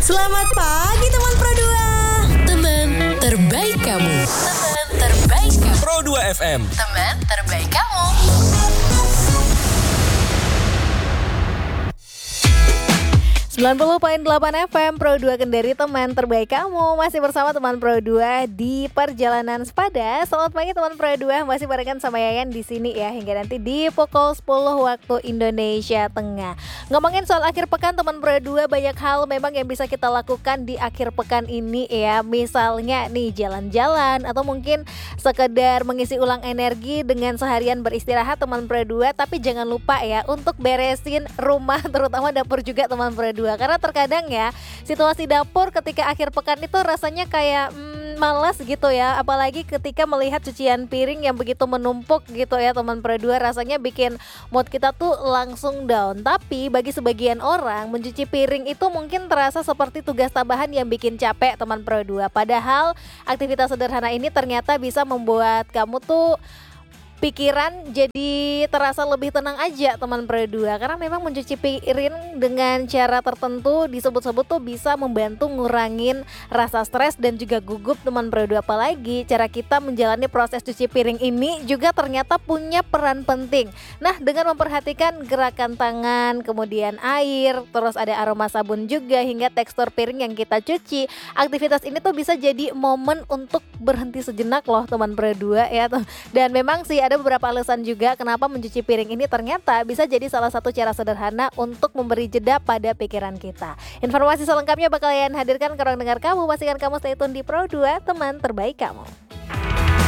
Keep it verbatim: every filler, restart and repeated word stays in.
Selamat pagi teman Pro dua. Teman terbaik kamu. Teman terbaik kamu. Pro dua F M. Teman terbaik kamu. sembilan puluh koma delapan F M Pro dua Kendari, teman terbaik kamu. Masih bersama teman Pro dua di Perjalanan Sepada. Selamat pagi teman Pro dua, masih barengan sama Yayan di sini ya hingga nanti di pukul sepuluh waktu Indonesia Tengah. Ngomongin soal akhir pekan teman Pro dua, banyak hal memang yang bisa kita lakukan di akhir pekan ini ya. Misalnya nih jalan-jalan atau mungkin sekedar mengisi ulang energi dengan seharian beristirahat teman Pro dua. Tapi jangan lupa ya untuk beresin rumah, terutama dapur juga teman Pro dua. Karena terkadang ya situasi dapur ketika akhir pekan itu rasanya kayak hmm, malas gitu ya. Apalagi ketika melihat cucian piring yang begitu menumpuk gitu ya teman Pro dua, rasanya bikin mood kita tuh langsung down. Tapi bagi sebagian orang mencuci piring itu mungkin terasa seperti tugas tambahan yang bikin capek teman Pro dua. Padahal aktivitas sederhana ini ternyata bisa membuat kamu tuh pikiran jadi terasa lebih tenang aja teman Pro dua. Karena memang mencuci piring dengan cara tertentu disebut-sebut tuh bisa membantu ngurangin rasa stres dan juga gugup teman Pro dua. Apalagi cara kita menjalani proses cuci piring ini juga ternyata punya peran penting. Nah, dengan memperhatikan gerakan tangan, kemudian air, terus ada aroma sabun juga hingga tekstur piring yang kita cuci, aktivitas ini tuh bisa jadi momen untuk berhenti sejenak loh teman Pro dua ya. Dan memang sih ada beberapa alasan juga kenapa mencuci piring ini ternyata bisa jadi salah satu cara sederhana untuk memberi jeda pada pikiran kita. Informasi selengkapnya bakal Yayan hadirkan ke ruang dengar kamu. Pastikan kamu stay tune di Pro dua, teman terbaik kamu.